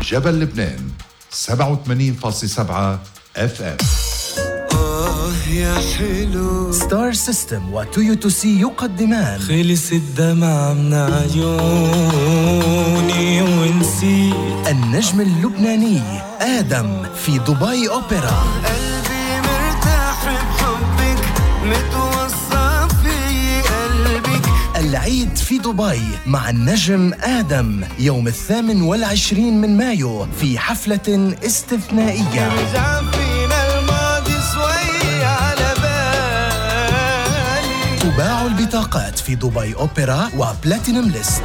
جبل لبنان 87.7 FM. يا حلو ستار سيستم وتويوتو سي يقدمان خلص الدمع من عيوني ونسيت النجم اللبناني آدم في دبي أوبرا. قلبي مرتاح بحبك متوصى في قلبك. العيد في دبي مع النجم آدم يوم 28 من مايو في حفلة استثنائية. تباع البطاقات في دبي أوبرا وبلاتينوم ليست.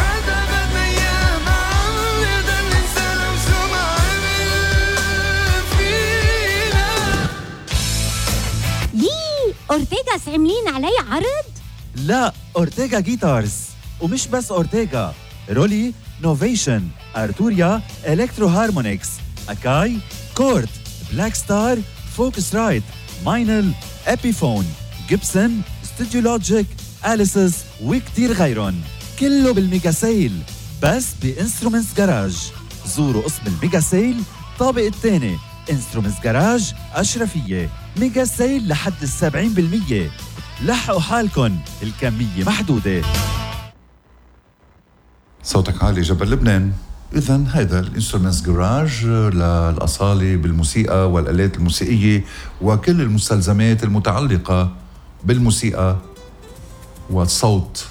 أورتيغاس عاملين علي عرض؟ لا، أورتيغا جيتارز. ومش بس أورتيغا، رولي، نوفيشن، أرتوريا، إلكترو هارمونيكس، أكاي، كورد، بلاك ستار، فوكس رايت، ماينل، أبيفون، جيبسون، ستوديو لوجيك، أليسس وكتير غيرون. كله بالميجا سيل بس بإنسترومنتس جراج. زوروا قسم الميجا سيل طابق الثاني، إنسترومنتس جراج أشرفية. ميجا سيل لحد 70%. لحقوا حالكن، الكمية محدودة. صوتك عالي جبل لبنان. إذن هذا الانسترومنتس جراج للأصالة بالموسيقى والآلات الموسيقية وكل المستلزمات المتعلقة بالموسيقى والصوت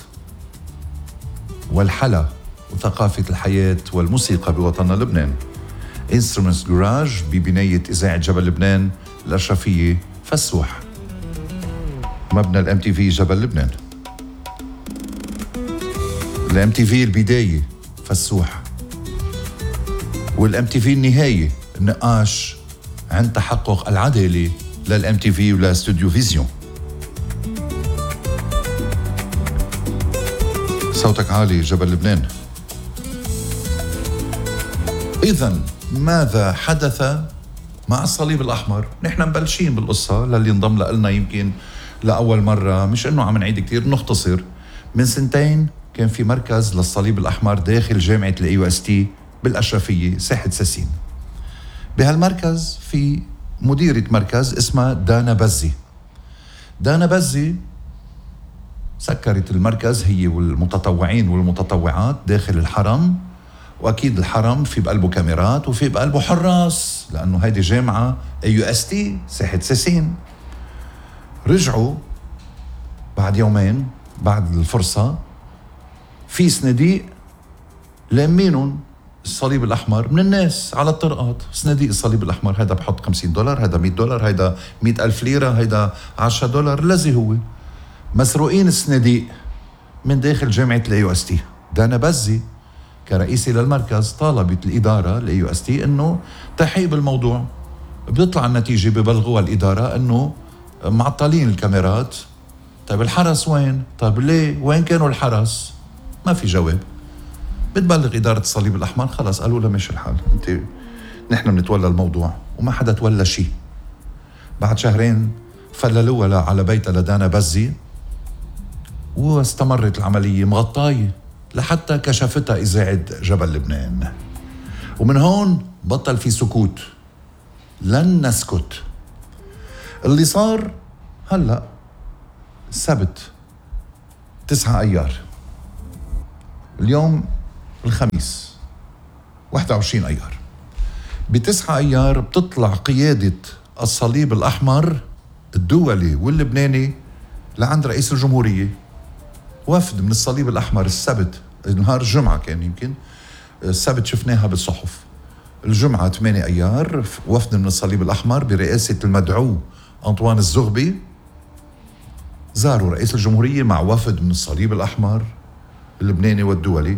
والحلا وثقافة الحياة والموسيقى بوطننا لبنان. انسترومنتس جراج ببناية إذاعة جبل لبنان الأشرفية فسوح، مبنى الام تي في جبل لبنان. الام تي في البداية فسوح، والام تي في النهاية النقاش عند تحقق العدالة للام تي في ولا استوديو فيزيون. صوتك عالي جبل لبنان. إذن ماذا حدث مع الصليب الأحمر؟ نحن مبلشين بالقصة للي انضم لنا يمكن لأول مرة، مش إنه عم نعيد كتير، نختصر. من 2 سنين كان في مركز للصليب الأحمر داخل جامعة الAUST بالأشرفية ساحة ساسين. بهالمركز في مديرة مركز اسمها دانا بزي. دانا بزي سكرت المركز هي والمتطوعين والمتطوعات داخل الحرم، وأكيد الحرم في بقلبه كاميرات وفي بقلبه حراس، لأنه هيدي جامعة AUST ساحة ساسين. رجعوا بعد يومين بعد الفرصة في صناديق لامينهم الصليب الأحمر من الناس على الطرقات. صناديق الصليب الأحمر، هيدا بحط $50، هيدا $100، هيدا 100,000 ليرة، هيدا $10. الذي هو مسروقين الصناديق من داخل جامعة الAUST. دانا بزي كرئيسي للمركز طالبت الإدارة الAUST إنه تحقيق الموضوع. بيطلع النتيجة ببلغوها الإدارة إنه معطلين الكاميرات. طيب الحرس وين؟ طيب ليه؟ وين كانوا الحرس؟ ما في جواب. بتبلغ إدارة الصليب الأحمر، خلاص قالوا لها ماشي الحال، نحن بنتولى الموضوع، وما حدا تولى شيء. بعد 2 شهرين فللوها على بيتها لدانا بزي، واستمرت العملية مغطاية لحتى كشفتها إذاعة جبل لبنان. ومن هون بطل في سكوت، لن نسكت. اللي صار هلأ السبت 9 أيار، اليوم الخميس 21 أيار. ب9 أيار بتطلع قيادة الصليب الأحمر الدولي واللبناني لعند رئيس الجمهورية. وفد من الصليب الأحمر السبت، نهار الجمعة كان، يمكن السبت شفناها بالصحف، الجمعة 8 أيار وفد من الصليب الأحمر برئاسة المدعو أنطوان الزغبي زاروا رئيس الجمهورية مع وفد من الصليب الأحمر اللبناني والدولي،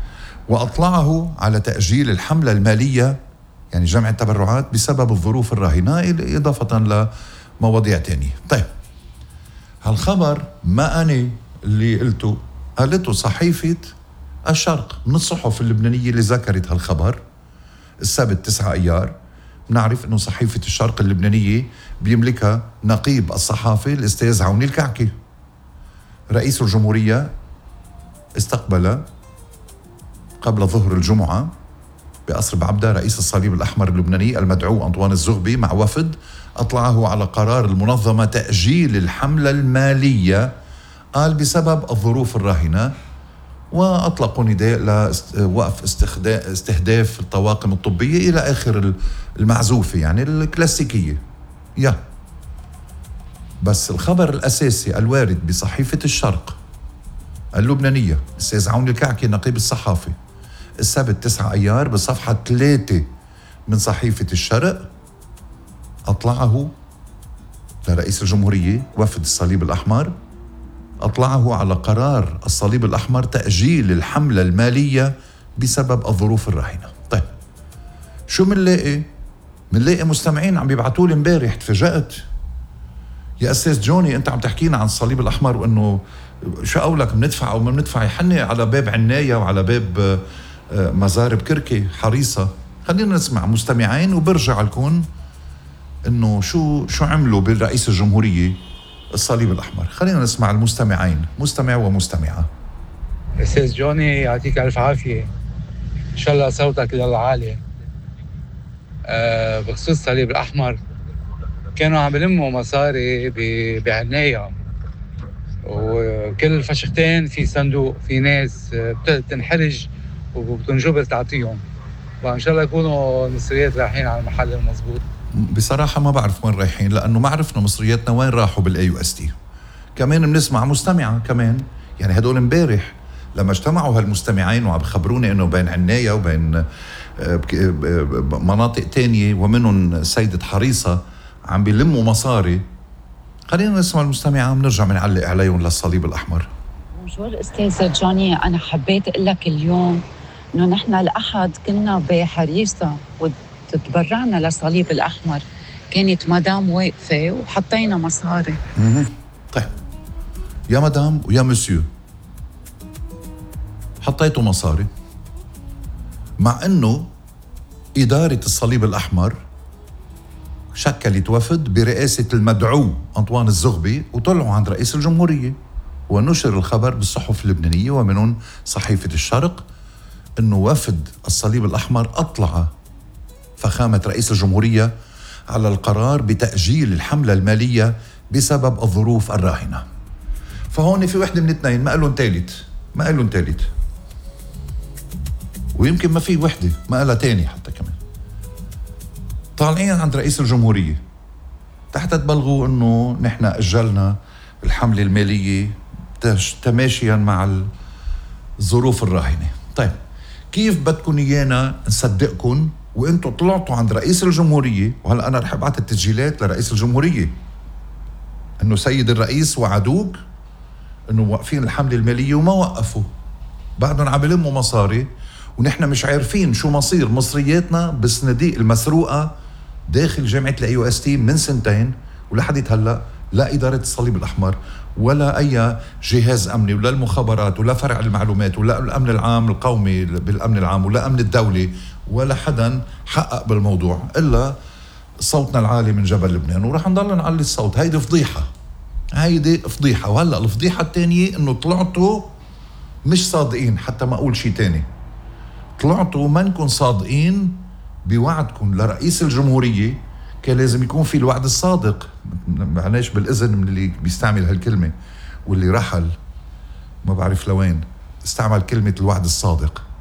وأطلعه على تأجيل الحملة المالية، يعني جمع التبرعات، بسبب الظروف الراهنة إضافة لمواضيع تانية. طيب هالخبر ما أنا اللي قالته صحيفة الشرق من الصحف اللبنانية اللي ذكرت هالخبر السبت 9 أيار. نعرف أنه صحيفة الشرق اللبنانية بيملكها نقيب الصحافة الأستاذ عوني الكعكي. رئيس الجمهورية استقبل قبل ظهر الجمعة بقصر بعبدة رئيس الصليب الأحمر اللبناني المدعو أنطوان الزغبي مع وفد أطلعه على قرار المنظمة تأجيل الحملة المالية، قال بسبب الظروف الراهنة، وأطلقوا نداء لوقف استهداف الطواقم الطبية إلى آخر المعزوفة يعني الكلاسيكية. بس الخبر الأساسي الوارد بصحيفة الشرق اللبنانية الأستاذ عون الكعكي نقيب الصحافة السبت 9 أيار بصفحة 3 من صحيفة الشرق، أطلعه لرئيس الجمهورية وفد الصليب الأحمر، أطلعه على قرار الصليب الأحمر تأجيل الحملة المالية بسبب الظروف الراهنة. طيب شو منلاقي مستمعين عم بيبعتوا لي امبارح، تفاجأت يا أستاذ جوني أنت عم تحكينا عن الصليب الأحمر وأنه شو قولك بندفع أو ما بندفع، يحني على باب عناية وعلى باب مزار بكركي حريصة. خلينا نسمع مستمعين وبرجع لكم أنه شو عملوا بالرئيس الجمهورية الصليب الأحمر. خلينا نسمع المستمعين، مستمع ومستمعة. أستاذ جوني يعطيك ألف عافية، إن شاء الله صوتك للعالي. بخصوص الصليب الأحمر كانوا عم يلموا مصاري بعناية، وكل فشختين في صندوق في ناس بتنحرج وبتنجبر تعطيهم، وإن شاء الله يكونوا المصريات رايحين على المحل المضبوط. بصراحة ما بعرف وين رايحين، لأنه ما عرفنا مصرياتنا وين راحوا بالAUST. كمان بنسمع مستمعة كمان، يعني هدول امبارح لما اجتمعوا هالمستمعين وعم بخبروني انه بين عناية وبين مناطق تانية ومنهم سيدة حريصة عم بيلموا مصاري. خلينا نسمع المستمعة ونرجع بنعلق عليهم للصليب الأحمر. بونجور أستاذ جوني، أنا حبيت أقول لك اليوم إنه نحن الأحد كنا بحريصة وتبرعنا للصليب الأحمر، كانت مدام واقفة وحطينا مصاري. طيب يا مدام ويا مسيو، حطيتوا مصاري مع انه إدارة الصليب الأحمر شكلت وفد برئاسة المدعو أنطوان الزغبي وطلعوا عند رئيس الجمهورية، ونشر الخبر بالصحف اللبنانية ومنهم صحيفة الشرق انه وفد الصليب الأحمر أطلع فخامة رئيس الجمهورية على القرار بتأجيل الحملة المالية بسبب الظروف الراهنة. فهون في وحدة من اثنين، ما قالوا ثالث، ويمكن ما في وحدة ما قالها تاني حتى كمان. طالعين عند رئيس الجمهورية تحت تبلغوا انه نحن اجلنا الحملة المالية تماشيا مع الظروف الراهنة. طيب كيف بدكم ايانا نصدقكم وانتم طلعتوا عند رئيس الجمهورية؟ وهلا انا رح ابعت التسجيلات لرئيس الجمهورية انه سيد الرئيس وعدوك انه واقفين الحملة المالية وما وقفوا، بعدهم عم يلموا مصاري، ونحن مش عارفين شو مصير مصرياتنا بالصناديق المسروقة داخل جامعة الAUST من 2 ولحد هلا لا إدارة الصليب الأحمر ولا أي جهاز أمني ولا المخابرات ولا فرع المعلومات ولا الأمن العام القومي بالأمن العام ولا أمن الدولة ولا حدا حقق بالموضوع إلا صوتنا العالي من جبل لبنان، ورح نضل نعلي الصوت. هيدي فضيحة. وهلأ الفضيحة الثانية إنه طلعتوا مش صادقين، حتى ما أقول شيء تاني، طلعتوا ما نكون صادقين بوعدكم لرئيس الجمهورية. كان لازم يكون في الوعد الصادق، معناش بالإذن من اللي بيستعمل هالكلمة واللي رحل ما بعرف لوين استعمل كلمة الوعد الصادق.